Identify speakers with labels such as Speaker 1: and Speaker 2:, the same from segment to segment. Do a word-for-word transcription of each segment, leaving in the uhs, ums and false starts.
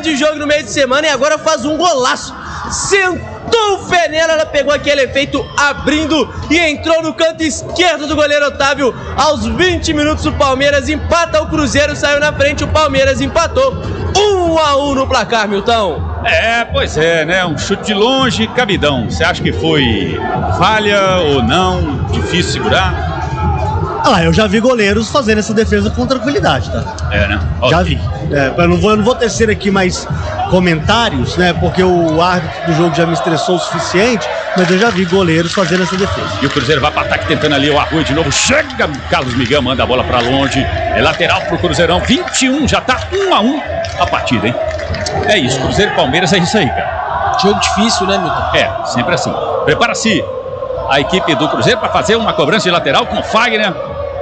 Speaker 1: grande jogo no meio de semana e agora faz um golaço. Sentou o pé nela, ela pegou aquele efeito abrindo e entrou no canto esquerdo do goleiro Otávio. Aos vinte minutos o Palmeiras empata, o Cruzeiro saiu na frente, o Palmeiras empatou. Um a um no placar, Milton.
Speaker 2: É, pois é, né? Um chute de longe, cabidão. Você acha que foi falha ou não? Difícil segurar?
Speaker 3: Ah, eu já vi goleiros fazendo essa defesa com tranquilidade, tá?
Speaker 2: É, né? Okay.
Speaker 3: Já vi. É, eu, não vou, eu não vou tecer aqui mais comentários, né? Porque o árbitro do jogo já me estressou o suficiente, mas eu já vi goleiros fazendo essa defesa.
Speaker 2: E o Cruzeiro vai para ataque tentando ali o Arrui de novo. Chega, Carlos Miguel manda a bola para longe. É lateral pro Cruzeirão. vinte e um, já tá um a um a partida, hein? É isso, Cruzeiro e Palmeiras é isso aí, cara.
Speaker 1: Jogo difícil, né, Milton?
Speaker 2: É, sempre assim. Prepara-se a equipe do Cruzeiro para fazer uma cobrança de lateral com o Fagner.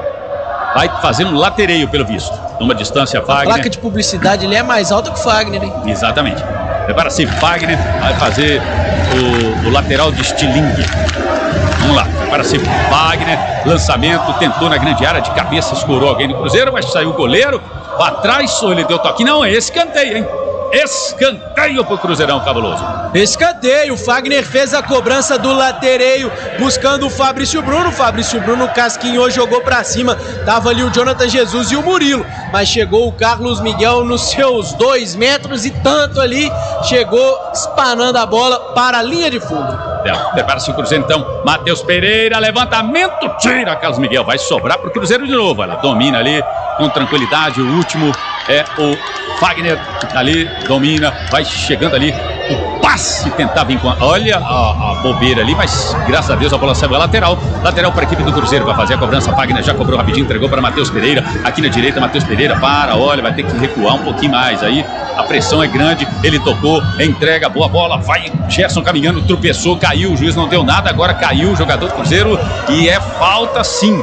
Speaker 2: Vai fazer um latereio, pelo visto. Numa distância, Fagner.
Speaker 1: A placa de publicidade ele é mais alta que o Fagner, hein?
Speaker 2: Exatamente. Prepara-se, Fagner vai fazer o, o lateral de estilingue. Vamos lá, prepara-se, Fagner. Lançamento, tentou na grande área de cabeça, escorou alguém do Cruzeiro, mas saiu o goleiro. Para trás, ou ele deu toque. Não, é escanteio, hein? Escanteio pro Cruzeirão, cabuloso.
Speaker 1: Escanteio, o Fagner fez a cobrança do latereio, buscando o Fabrício Bruno. O Fabrício Bruno casquinhou, jogou pra cima. Tava ali o Jonathan Jesus e o Murilo, mas chegou o Carlos Miguel nos seus dois metros e tanto ali, chegou espanando a bola para a linha de fundo.
Speaker 2: É, prepara-se o Cruzeiro então, Matheus Pereira, levantamento, tira Carlos Miguel, vai sobrar pro Cruzeiro de novo. Ela domina ali com tranquilidade, o último é o Fagner, ali, domina, vai chegando ali, o passe tentava encontrar, olha a, a bobeira ali, mas graças a Deus a bola saiu a lateral, lateral para a equipe do Cruzeiro, vai fazer a cobrança, Fagner já cobrou rapidinho, entregou para Matheus Pereira, aqui na direita, Matheus Pereira, para, olha, vai ter que recuar um pouquinho mais, aí a pressão é grande, ele tocou, entrega, boa bola, vai, Gerson caminhando, tropeçou, caiu, o juiz não deu nada, agora caiu o jogador do Cruzeiro e é falta sim,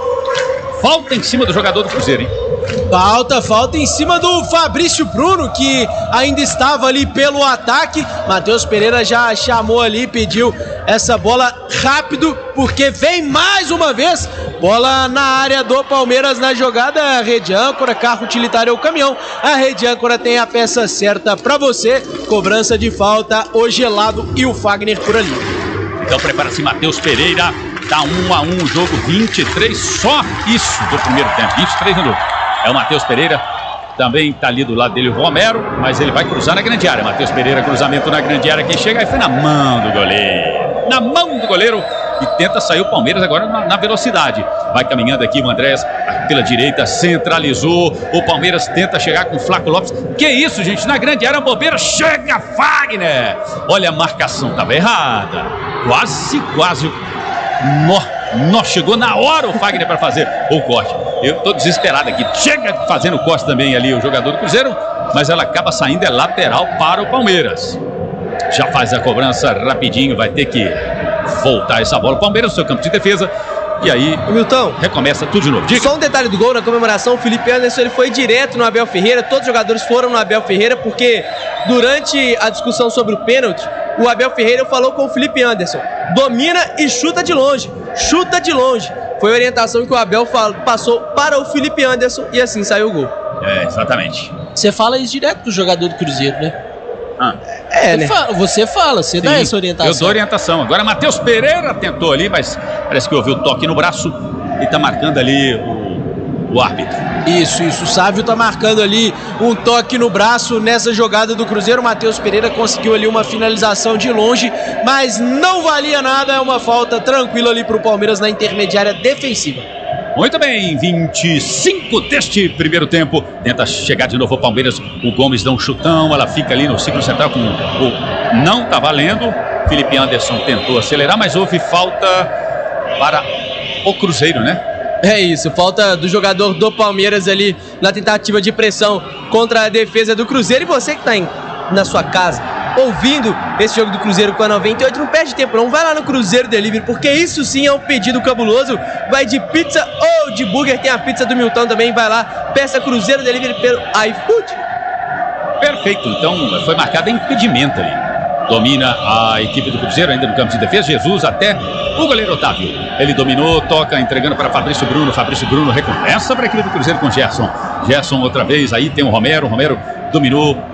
Speaker 2: falta em cima do jogador do Cruzeiro, hein?
Speaker 1: Falta, falta em cima do Fabrício Bruno, que ainda estava ali pelo ataque. Matheus Pereira já chamou ali, pediu essa bola rápido, porque vem mais uma vez. Bola na área do Palmeiras na jogada, a rede âncora, carro utilitário é o caminhão. A rede âncora tem a peça certa para você. Cobrança de falta, o Gelado e o Fagner por ali.
Speaker 2: Então prepara-se Matheus Pereira, tá um a um, jogo vinte e três, só isso do primeiro tempo, vinte e três minutos. É o Matheus Pereira, também tá ali do lado dele o Romero, mas ele vai cruzar na grande área. Matheus Pereira, cruzamento na grande área, quem chega aí foi na mão do goleiro. Na mão do goleiro e tenta sair o Palmeiras agora na, na velocidade. Vai caminhando aqui o Andrés pela direita, centralizou. O Palmeiras tenta chegar com o Flaco Lopes. Que isso, gente, na grande área, bobeira, chega Fagner. Olha, a marcação tava errada. Quase, quase. Nó, nó, chegou na hora o Fagner para fazer o corte. Eu tô desesperado aqui. Chega fazendo o corte também ali o jogador do Cruzeiro, mas ela acaba saindo, é lateral para o Palmeiras. Já faz a cobrança rapidinho, vai ter que voltar essa bola. O Palmeiras no seu campo de defesa. E aí,
Speaker 1: o Milton,
Speaker 2: recomeça tudo de novo. Diga.
Speaker 1: Só um detalhe do gol, na comemoração, o Felipe Anderson ele foi direto no Abel Ferreira. Todos os jogadores foram no Abel Ferreira, porque durante a discussão sobre o pênalti, o Abel Ferreira falou com o Felipe Anderson: domina e chuta de longe, chuta de longe. Foi a orientação que o Abel passou para o Felipe Anderson e assim saiu o gol.
Speaker 2: É, exatamente.
Speaker 1: Você fala isso direto do jogador do Cruzeiro, né?
Speaker 2: Ah.
Speaker 1: É, né? Fala, você fala, você Sim, dá essa orientação.
Speaker 2: Eu dou orientação. Agora Matheus Pereira tentou ali, mas parece que houve o toque no braço e tá marcando ali o, o árbitro.
Speaker 1: Isso, isso. O Sávio tá marcando ali um toque no braço nessa jogada do Cruzeiro. O Matheus Pereira conseguiu ali uma finalização de longe, mas não valia nada. É uma falta tranquila ali pro Palmeiras na intermediária defensiva.
Speaker 2: Muito bem, vinte e cinco deste primeiro tempo. Tenta chegar de novo o Palmeiras. O Gomes dá um chutão, ela fica ali no ciclo central com o não tá valendo. Felipe Anderson tentou acelerar, mas houve falta para o Cruzeiro, né?
Speaker 1: É isso, falta do jogador do Palmeiras ali na tentativa de pressão contra a defesa do Cruzeiro. E você que tá em, na sua casa ouvindo esse jogo do Cruzeiro com a noventa e oito, não perde tempo não, vai lá no Cruzeiro Delivery, porque isso sim é um pedido cabuloso. Vai de pizza ou de burger, tem a pizza do Milton também, vai lá, peça Cruzeiro Delivery pelo iFood.
Speaker 2: Perfeito, então foi marcado impedimento ali. Domina a equipe do Cruzeiro ainda no campo de defesa, Jesus até o goleiro Otávio. Ele dominou, toca, entregando para Fabrício Bruno. Fabrício Bruno recomeça para a equipe do Cruzeiro com Gerson. Gerson outra vez, aí tem o Romero, o Romero dominou,